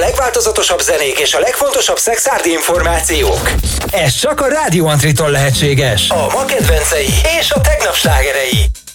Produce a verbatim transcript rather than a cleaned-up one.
legváltozatosabb zenék és a legfontosabb szexárdi információk. Ez csak a Rádió Antritól lehetséges. A ma kedvencei és a tegnap slágerei.